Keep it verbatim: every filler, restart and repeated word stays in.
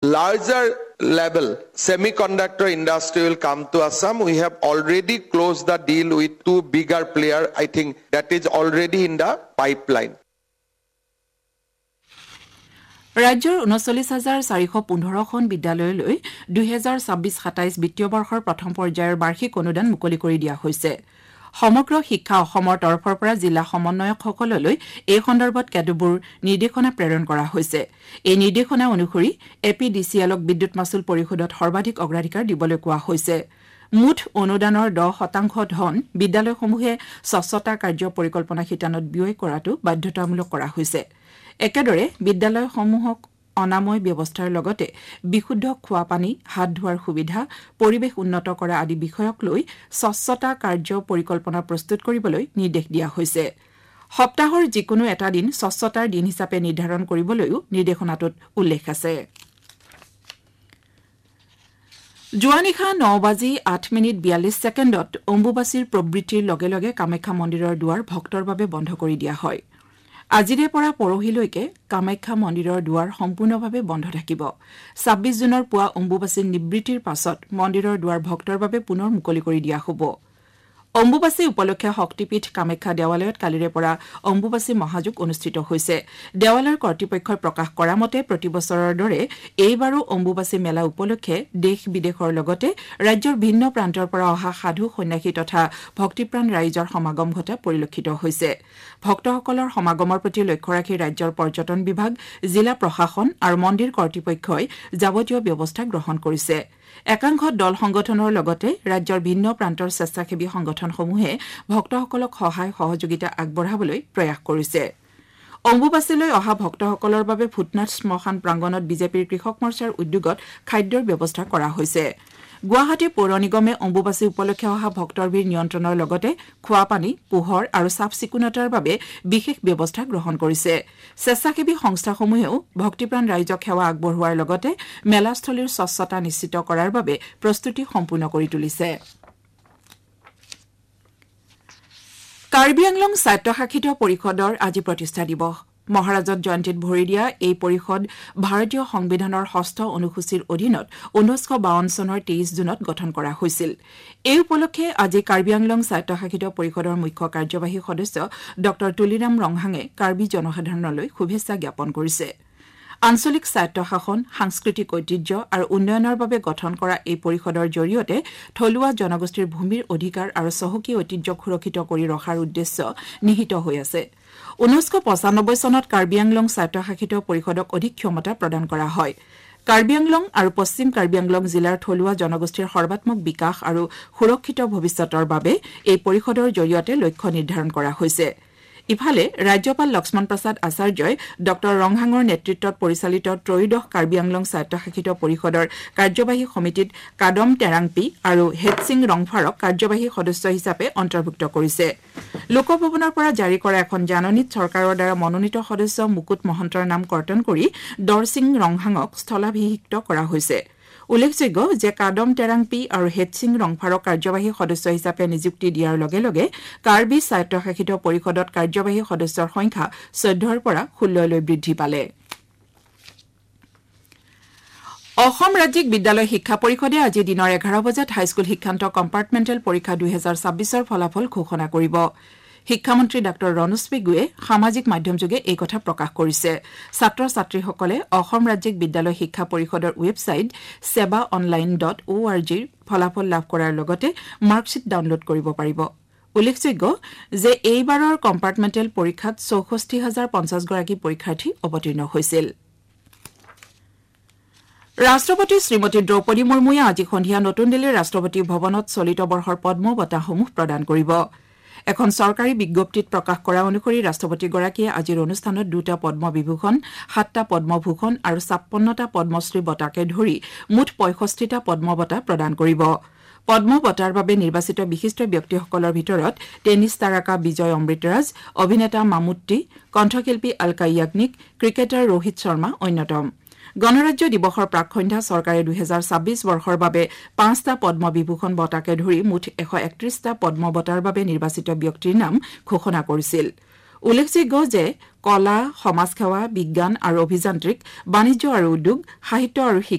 larger level semiconductor industry will come to Assam. We have already closed the deal with two bigger players. I think that is already in the pipeline. ৰাজ্যৰ ঊনচল্লিশ হাজাৰ চাৰিশ পোন্ধৰ খন বিদ্যালয়লৈ দুই হাজাৰ ছাব্বিশ সাতাইশ বিত্তীয় বৰ্ষৰ প্ৰথম পৰ্যায়ৰ বাৰ্ষিক অনুদান মুকলি কৰি দিয়া হৈছে সমগ্ৰ শিক্ষা অসমৰ তৰফৰ পৰা জিলা সমন্বয়কসকললৈ এই সন্দৰ্ভত কেতবোৰ নিৰ্দেশনা প্ৰেৰণ কৰা হৈছে এই নিৰ্দেশনা অনুসৰি এপিডিচিএলক বিদ্যুৎ মাচুল পৰিশোধত সৰ্বাধিক অগ্ৰাধিকাৰ দিবলৈ কোৱা হৈছে মুঠ অনুদানৰ দহ শতাংশ ধন বিদ্যালয়সমূহে স্বচ্ছতা কাৰ্য পৰিকল্পনা শিতানত ব্যয় কৰাটো বাধ্যতামূলক কৰা হৈছে একেদৰে বিদ্যালয়সমূহক অনাময় ব্যৱস্থাৰ লগতে বিশুদ্ধ খোৱা পানী হাত ধোৱাৰ সুবিধা পৰিৱেশ উন্নত কৰা আদি বিষয়ক লৈ স্বচ্ছতা কাৰ্য পৰিকল্পনা প্ৰস্তুত কৰিবলৈ নিৰ্দেশ দিয়া হৈছে সপ্তাহৰ যিকোনো এটা দিন স্বচ্ছতাৰ দিন হিচাপে নিৰ্ধাৰণ কৰিবলৈও নিৰ্দেশনাটোত উল্লেখ আছে জোৱানিশা ন বাজি আঠ মিনিট বিয়াল্লিশ ছেকেণ্ডত অম্বুবাচীৰ প্ৰবৃত্তিৰ লগে লগে কামাখ্যা মন্দিৰৰ দুৱাৰ ভক্তৰ বাবে বন্ধ কৰি দিয়া হয় আজিৰে পৰা পৰহিলৈকে কামাখ্যা মন্দিৰৰ দুৱাৰ সম্পূৰ্ণভাৱে বন্ধ থাকিব ছাব্বিশ জুনৰ পুৱা অম্বুবাচী নিবৃত্তিৰ পাছত মন্দিৰৰ দুৱাৰ ভক্তৰ বাবে পুনৰ মুকলি কৰি দিয়া হ'ব অম্বুবাচী উপলক্ষে শক্তিপীঠ কামাখ্যা দেৱালয়ত কালিৰে পৰা অম্বুবাচী মহাযুগ অনুষ্ঠিত হৈছে দেৱালয়ৰ কৰ্তৃপক্ষই প্ৰকাশ কৰা মতে প্ৰতি বছৰৰ দৰে এইবাৰো অম্বুবাচী মেলা উপলক্ষে দেশ বিদেশৰ লগতে ৰাজ্যৰ ভিন্ন প্ৰান্তৰ পৰা অহা সাধু সন্যাসী তথা ভক্তিপ্ৰাণ ৰাইজৰ সমাগম ঘটা পৰিলক্ষিত হৈছে ভক্তসকলৰ সমাগমৰ প্ৰতি লক্ষ্য ৰাখি ৰাজ্যৰ পৰ্যটন বিভাগ জিলা প্ৰশাসন আৰু মন্দিৰ কৰ্তৃপক্ষই যাৱতীয় ব্যৱস্থা গ্ৰহণ কৰিছে একাংশ দল সংগঠনৰ লগতে ৰাজ্যৰ ভিন্ন প্ৰান্তৰ স্বেচ্ছাসেৱী সংগঠনসমূহে ভক্তসকলক সহায় সহযোগিতা আগবঢ়াবলৈ প্ৰয়াস কৰিছে অম্বুবাচীলৈ অহা ভক্তসকলৰ বাবে ভূটনাথ শ্মশান প্ৰাংগণত বিজেপিৰ কৃষক মৰ্চাৰ উদ্যোগত খাদ্যৰ ব্যৱস্থা কৰা হৈছে গুৱাহাটী পৌৰ নিগমে অম্বুবাচী উপলক্ষে অহা ভক্তৰ ভিৰ নিয়ন্ত্ৰণৰ লগতে খোৱা পানী পোহৰ আৰু চাফ চিকুণতাৰ বাবে বিশেষ ব্যৱস্থা গ্ৰহণ কৰিছে স্বেচ্ছাসেৱী সংস্থাসমূহেও ভক্তিপ্ৰাণ ৰাইজক সেৱা আগবঢ়োৱাৰ লগতে মেলাস্থলীৰ স্বচ্ছতা নিশ্চিত কৰাৰ বাবে প্ৰস্তুতি সম্পূৰ্ণ কৰি তুলিছে কাৰ্বি আংলং স্বায়ত্তশাসিত পৰিষদৰ আজি প্ৰতিষ্ঠা দিৱস মহাৰাজত জয়ন্তীত ভৰি দিয়া এই পৰিষদ ভাৰতীয় সংবিধানৰ ষষ্ঠ অনুসূচীৰ অধীনত ঊনৈশ বাৱন্ন চনৰ তেইশ জুনত গঠন কৰা হৈছিল এই উপলক্ষে আজি কাৰ্বি আংলং স্বায়ত্তশাসিত পৰিষদৰ মুখ্য কাৰ্যবাহী সদস্য ডক্টৰ তুলিৰাম ৰংহাঙে কাৰ্বি জনসাধাৰণলৈ শুভেচ্ছা জ্ঞাপন কৰিছে আঞ্চলিক স্বায়ত্তশাসন সাংস্কৃতিক ঐতিহ্য আৰু উন্নয়নৰ বাবে গঠন কৰা এই পৰিষদৰ জৰিয়তে থলুৱা জনগোষ্ঠীৰ ভূমিৰ অধিকাৰ আৰু চহকী ঐতিহ্যক সুৰক্ষিত কৰি ৰখাৰ উদ্দেশ্য নিহিত হৈ আছে ঊনৈশ পঁচানব্বৈ চনত কাৰ্বি আংলং স্বায়ত্তশাসিত পৰিষদক অধিক ক্ষমতা প্ৰদান কৰা হয় কাৰ্বি আংলং আৰু পশ্চিম কাৰ্বি আংলং জিলাৰ থলুৱা জনগোষ্ঠীৰ সৰ্বাত্মক বিকাশ আৰু সুৰক্ষিত ভৱিষ্যতৰ বাবে এই পৰিষদৰ জৰিয়তে লক্ষ্য নিৰ্ধাৰণ কৰা হৈছে ইফালে ৰাজ্যপাল লক্ষ্মণ প্ৰসাদ আচাৰ্যই ডক্টৰ ৰংহাঙৰ নেতৃত্বত পৰিচালিত ত্ৰয়োদশ কাৰ্বি আংলং স্বায়ত্তশাসিত পৰিষদৰ কাৰ্যবাহী সমিতিত কাদম টেৰাংপি আৰু হেটছিং ৰংফাৰক কাৰ্যবাহী সদস্য হিচাপে অন্তৰ্ভুক্ত কৰিছে লোকভৱনৰ পৰা জাৰি কৰা এখন জাননীত চৰকাৰৰ দ্বাৰা মনোনীত সদস্য মুকুট মহন্তৰ নাম কৰ্তন কৰি দৰসিং ৰংহাঙক স্থলাভিষিক্ত কৰা হৈছে উল্লেখযোগ্য যে কাদম টেৰাংপি আৰু হেটছিং ৰংফাৰক কাৰ্যবাহী সদস্য হিচাপে নিযুক্তি দিয়াৰ লগে লগে কাৰ্বি স্বায়ত্তশাসিত পৰিষদত কাৰ্যবাহী সদস্যৰ সংখ্যা চৈধ্যৰ পৰা ষোল্ললৈ বৃদ্ধি পালে অসম ৰাজ্যিক বিদ্যালয় শিক্ষা পৰিষদে আজি দিনৰ এঘাৰ বজাত হাইস্কুল শিক্ষান্ত কম্পাৰ্টমেণ্টেল পৰীক্ষা দুই হাজাৰ ছাব্বিছৰ ফলাফল ঘোষণা কৰিব শিক্ষামন্ত্ৰী ডাঃ ৰণোজ পেগুৱে সামাজিক মাধ্যমযোগে এই কথা প্ৰকাশ কৰিছে ছাত্ৰ ছাত্ৰীসকলে অসম ৰাজ্যিক বিদ্যালয় শিক্ষা পৰিষদৰ ৱেবছাইট সেবা অনলাইন ডট অ' আৰ জিৰ ফলাফল লাভ কৰাৰ লগতে মাৰ্কশ্বিট ডাউনলোড কৰিব পাৰিব উল্লেখযোগ্য যে এইবাৰৰ কম্পাৰ্টমেণ্টেল পৰীক্ষাত চৌষষ্ঠি হাজাৰ পঞ্চাছ গৰাকী পৰীক্ষাৰ্থী অৱতীৰ্ণ হৈছিল ৰাষ্ট্ৰপতি শ্ৰীমতী দ্ৰৌপদী মুৰ্মুৱে আজি সন্ধিয়া নতুন দিল্লীৰ ৰাষ্ট্ৰপতি ভৱনত চলিত বৰ্ষৰ পদ্ম বঁটাসমূহ প্ৰদান কৰিব এখন চৰকাৰী বিজ্ঞপ্তিত প্ৰকাশ কৰা অনুসৰি ৰাষ্ট্ৰপতিগৰাকীয়ে আজিৰ অনুষ্ঠানত দুটা পদ্ম বিভূষণ সাতটা পদ্মভূষণ আৰু ছাপ্পন্নটা পদ্মশ্ৰী বঁটাকে ধৰি মুঠ পঁয়ষষ্ঠিটা পদ্ম বঁটা প্ৰদান কৰিব পদ্ম বঁটাৰ বাবে নিৰ্বাচিত বিশিষ্ট ব্যক্তিসকলৰ ভিতৰত টেনিছ তাৰকা বিজয় অমৃতৰাজ অভিনেতা মামুট্টি কণ্ঠশিল্পী আলকা য়াগনিক ক্ৰিকেটাৰ ৰোহিত শৰ্মা অন্যতম গণৰাজ্য দিৱসৰ প্ৰাকসন্ধ্যা চৰকাৰে দুই হাজাৰ ছাব্বিছ বৰ্ষৰ বাবে পাঁচটা পদ্ম বিভূষণ বঁটাকে ধৰি মুঠ এশ একত্ৰিশটা পদ্ম বঁটাৰ বাবে নিৰ্বাচিত ব্যক্তিৰ নাম ঘোষণা কৰিছিল উল্লেখযোগ্য যে কলা সমাজসেৱা বিজ্ঞান আৰু অভিযান্ত্ৰিক বাণিজ্য আৰু উদ্যোগ সাহিত্য আৰু